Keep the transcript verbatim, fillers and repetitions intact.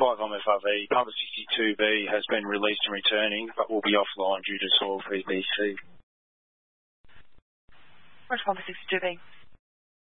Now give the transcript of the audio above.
five M F R V, Pumper sixty-two B has been released and returning, but will be offline due to soil P B C. Where's Pumper sixty-two B?